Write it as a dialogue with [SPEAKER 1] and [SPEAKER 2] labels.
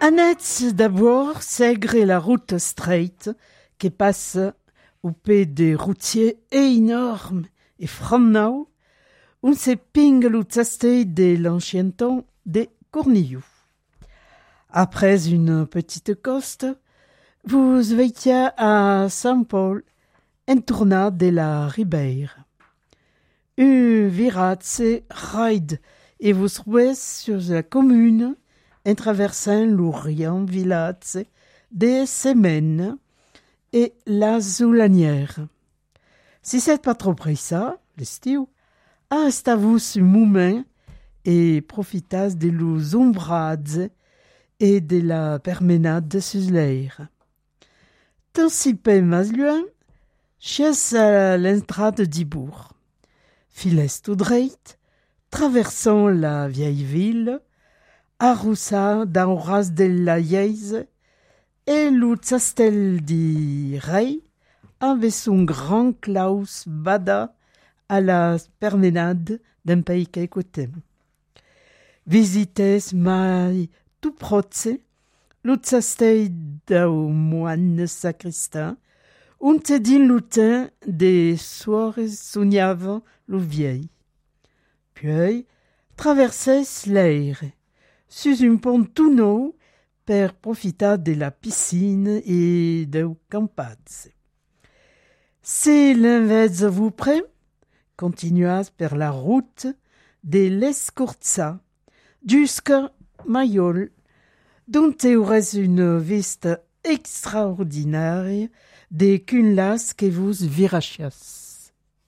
[SPEAKER 1] Annette d'abord segre la route straight qui passe au pied des routiers énormes et frannau, on se pingue le tasté de l'ancien temps des Cornillou. Après une petite coste, vous veiez à Saint-Paul, en tournant de la Ribeire. Un virage ride et vous trouvez sur la commune en traversant l'Orient village des Semaines et la Zoulanière. Si c'est pas trop près ça, l'estiu, arrestez-vous un moment et profitez de los ombrades et de la permenade sur l'air. Tant si peu más loin, chez à l'entrade d'Ibourg. Filez tout droit, traversant la vieille ville, arroussa d'un ras de la Yeise, et le castel di Rei avait son grand Klaus bada à la permenade d'un pays qu'écoutait. Visitez mai tout proche, le castel d'un moine sacristain, on te dit lutin des soirées sognavant le vieil. Puis, traversez l'air, sur un pont tout nou, per profiter de la piscine et de campats. Si l'invez vous prêt, continuez per la route de l'Escorza jusqu'à Mayol, dont vous aurez une vista extraordinaire des cunlas que vous virachias.